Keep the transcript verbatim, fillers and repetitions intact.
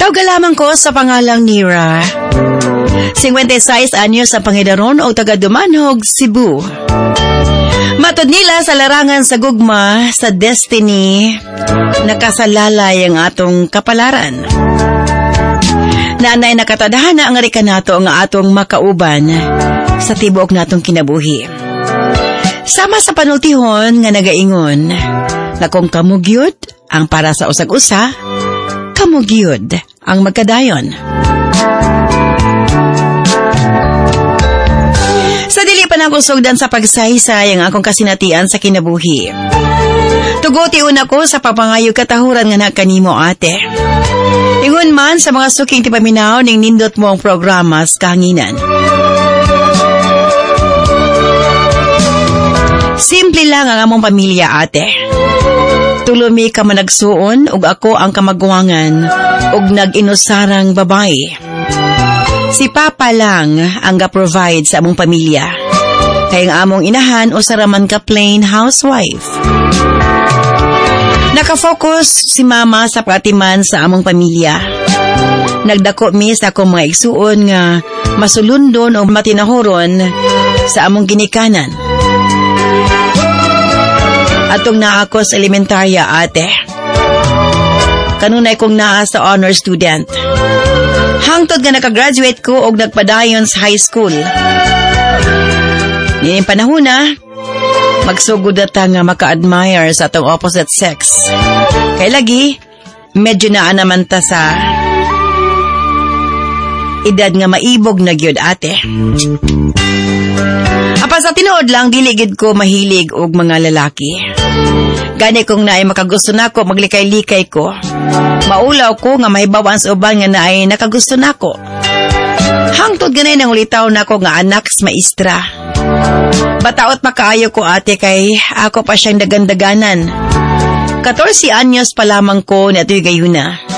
Tawag lamang ko sa pangalang Nira. fifty-six anyos ang pangidaron o taga Dumanog, Cebu. Matod nila sa larangan sa gugma, sa destiny, nakasalalay ang atong kapalaran. Nanay nakatadhana ang arikanato nga atong makauban sa tibuok natong kinabuhi. Sama sa panultihon nga nagaingon, na kung kamugyod ang para sa usag-usa, kamugyod ang magkadayon. Sa dili pa nang kusugdan sa pagsaysay ang akong kasinatian sa kinabuhi. Tuguti una ko sa papangayo katahuran nga nakanimo ate. Ingon man sa mga suking tipaminaw ning nindot mo ang programa sa kahanginan. Simple lang ang among pamilya ate. Tulumi ka managsuon ug ako ang kamagwangan ug nag-inusarang babae. Si Papa lang ang ga-provide sa among pamilya. Kaya ang among inahan o saraman ka plain housewife. Nakafocus si Mama sa patiman sa among pamilya. Nagdako mi sa akong mga igsuon nga masulundon o matinahoron sa among ginikanan. Atong naa ako sa elementarya ate. Kanunay kong naa sa honor student. Hangtod nga nakagraduate ko og nagpadayon sa high school. Nining panahon na, magsugod ata nga maka-admire sa atong opposite sex. Kay lagi, medyo naa naman ta sa edad nga maibog na gyud ate. Apa sa tinuod lang, diligid ko mahilig og mga lalaki. Gani kong naay makagusto nako, maglikay-likay ko. Maulaw ko nga mahibawan sa uban nga naay nakagusto nako. Hangtod ganay nang ulitaw nako nga anak sa maestra. Bataot makaayo ko ate kay ako pa siyang dagandaganan. fourteen anyos pa lamang ko na ito'y gayuna.